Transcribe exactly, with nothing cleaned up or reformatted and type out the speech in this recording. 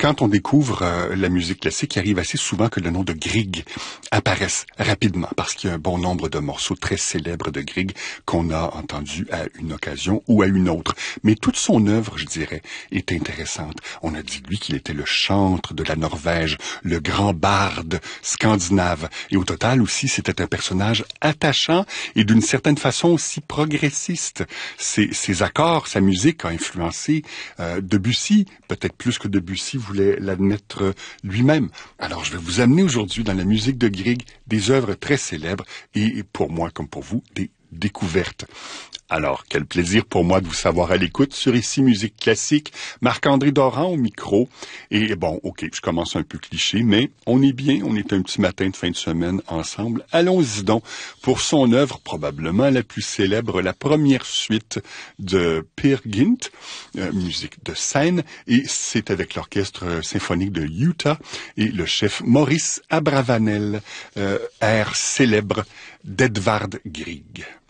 Quand on découvre euh, la musique classique, il arrive assez souvent que le nom de Grieg apparaisse rapidement, parce qu'il y a un bon nombre de morceaux très célèbres de Grieg qu'on a entendus à une occasion ou à une autre. Mais toute son œuvre, je dirais, est intéressante. On a dit de lui qu'il était le chantre de la Norvège, le grand barde scandinave. Et au total aussi, c'était un personnage attachant et d'une certaine façon aussi progressiste. Ses, ses accords, sa musique a influencé euh, Debussy, peut-être plus que Debussy voulait l'admettre lui-même. Alors, je vais vous amener aujourd'hui dans la musique de Grieg des œuvres très célèbres et, pour moi, comme pour vous, des découvertes. Alors, quel plaisir pour moi de vous savoir à l'écoute sur Ici Musique Classique. Marc-André Doran au micro. Et bon, ok, je commence un peu cliché, mais on est bien, on est un petit matin de fin de semaine ensemble. Allons-y donc pour son œuvre, probablement la plus célèbre, la première suite de Peer Gynt, euh, musique de scène, et c'est avec l'orchestre symphonique de Utah et le chef Maurice Abravanel, euh, air célèbre d'Edvard Grieg.